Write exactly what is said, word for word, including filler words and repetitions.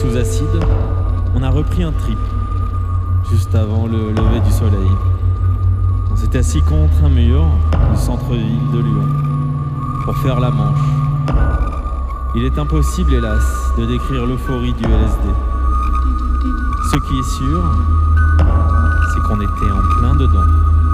sous acide, on a repris un trip, juste avant le lever du soleil. On s'était assis contre un mur du centre-ville de Lyon, pour faire la manche. Il est impossible, hélas, de décrire l'euphorie du L S D. Ce qui est sûr, c'est qu'on était en plein dedans.